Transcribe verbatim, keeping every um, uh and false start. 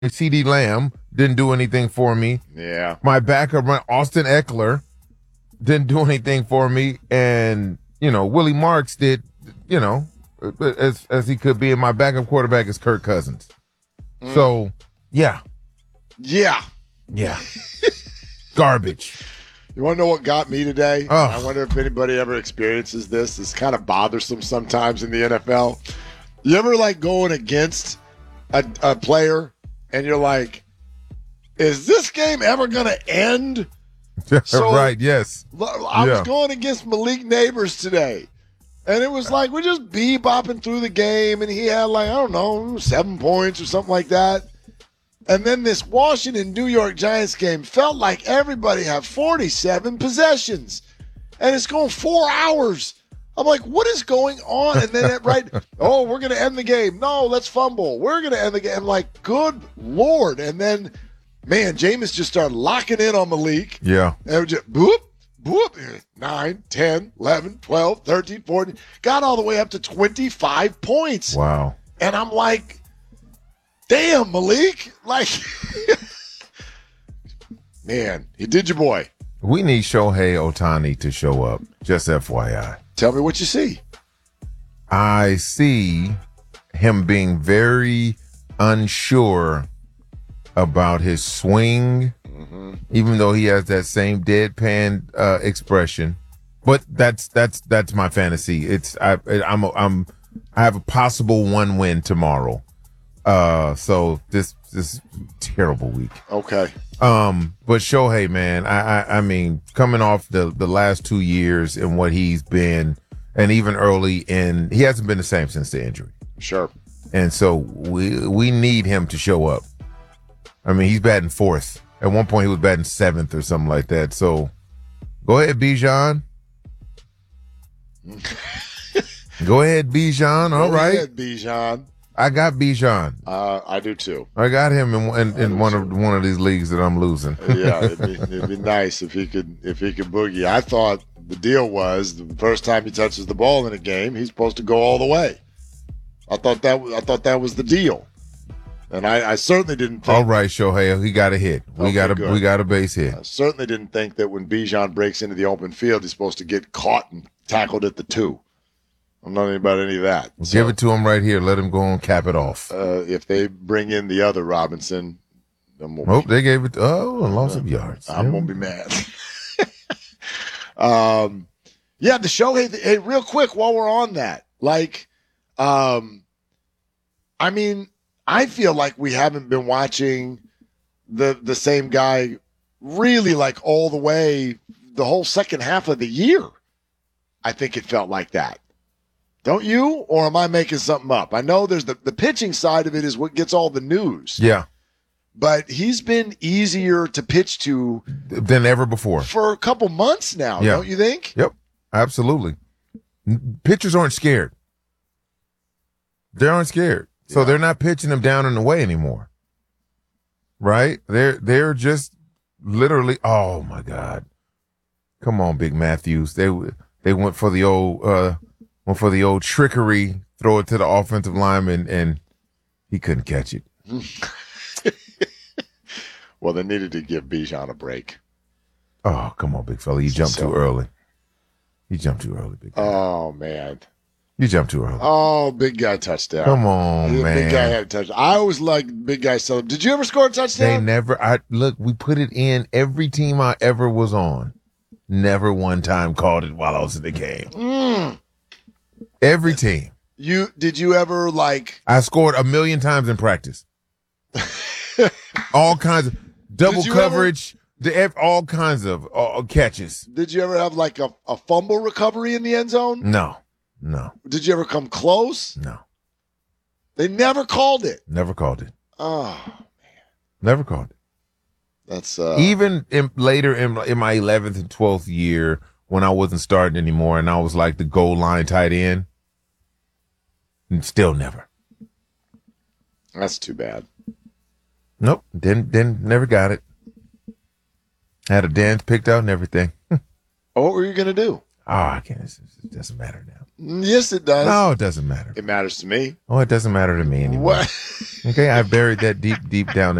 CeeDee Lamb didn't do anything for me. Yeah. My backup, my Austin Eckler, didn't do anything for me. And, you know, Willie Marks did, you know, as as he could be. And my backup quarterback is Kirk Cousins. Mm. So, yeah. Yeah. Yeah. Garbage. You want to know what got me today? Oh. I wonder if anybody ever experiences this. It's kind of bothersome sometimes in the N F L. You ever, like, going against a, a player and you're like, is this game ever going to end? So, right, yes. I yeah. was going against Malik Neighbors today. And it was like, we're just bebopping through the game. And he had, like, I don't know, seven points or something like that. And then this Washington-New York Giants game felt like everybody had forty-seven possessions. And it's going four hours. I'm like, what is going on? And then, it, right, oh, we're going to end the game. No, let's fumble. We're going to end the game. I'm like, good Lord. And then, man, Jameis just started locking in on Malik. Yeah. And it was just, boop, boop, nine, ten, eleven, twelve, thirteen, fourteen. Got all the way up to twenty-five points. Wow. And I'm like, damn, Malik. Like, man, you did your boy. We need Shohei Ohtani to show up, just F Y I. Tell me what you see. I see him being very unsure about his swing, mm-hmm. even though he has that same deadpan uh, expression. But that's that's that's my fantasy. It's I I'm I'm I have a possible one win tomorrow. Uh, so this this terrible week. Okay. Um, but Shohei, man, I, I I mean, coming off the the last two years and what he's been, and even early in, he hasn't been the same since the injury. Sure. And so we we need him to show up. I mean, he's batting fourth. At one point, he was batting seventh or something like that. So go ahead, Bijan. Go ahead, Bijan. All go right, ahead, Bijan. I got Bijan. Uh, I do too. I got him in in, in one too. of one of these leagues that I'm losing. Yeah, it'd be, it'd be nice if he could if he could boogie. I thought the deal was the first time he touches the ball in a game, he's supposed to go all the way. I thought that I thought that was the deal, and I, I certainly didn't think. All right, Shohei, he got a hit. We okay, got a good. we got a base hit. I certainly didn't think that when Bijan breaks into the open field, he's supposed to get caught and tackled at the two. I'm not about any of that. Give so, it to him right here. Let him go and cap it off. Uh, if they bring in the other Robinson, then we'll oh, be, they gave it. To, oh, a loss uh, of yards. I'm yeah. gonna be mad. um, yeah, the show. Hey, hey, real quick while we're on that, like, um, I mean, I feel like we haven't been watching the the same guy really like all the way the whole second half of the year. I think it felt like that. Don't you? Or am I making something up? I know there's the, the pitching side of it is what gets all the news. Yeah. But he's been easier to pitch to than ever before for a couple months now, yeah. don't you think? Yep, absolutely. Pitchers aren't scared. They aren't scared. So yeah. they're not pitching them down in the way anymore. Right? They're they're just literally, oh my God. Come on, Big Matthews. They they went for the old uh Went for the old trickery, throw it to the offensive lineman, and he couldn't catch it. Well, they needed to give Bijan a break. Oh, come on, big fella. You jumped so, too early. You jumped too early, big guy. Oh, man. You jumped too early. Oh, big guy touchdown. Come on, the man. Big guy had a touchdown. I always liked big guy celebrate. Did you ever score a touchdown? They never. I Look, we put it in every team I ever was on. Never one time called it while I was in the game. Mm. Every team. You did you ever like? I scored a million times in practice. All kinds of double coverage, ever, the, all kinds of uh, catches. Did you ever have like a, a fumble recovery in the end zone? No, no. Did you ever come close? No. They never called it. Never called it. Oh man, never called it. That's uh, even in, later in, in my eleventh and twelfth year when I wasn't starting anymore and I was like the goal line tight end. And still never. That's too bad. Nope. Didn't, didn't, never got it. Had a dance picked out and everything. Oh, what were you going to do? Oh, I can't. It doesn't matter now. Yes, it does. No, it doesn't matter. It matters to me. Oh, it doesn't matter to me anymore. What? Okay, I buried that deep, deep down